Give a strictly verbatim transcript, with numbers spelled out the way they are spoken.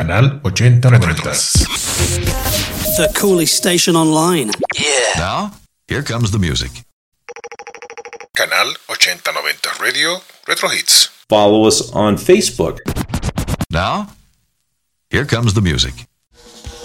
Canal ochenta noventa. The coolest station online. Yeah. Now, here comes the music. Canal ochenta noventa Radio Retro Hits. Follow us on Facebook. Now, here comes the music.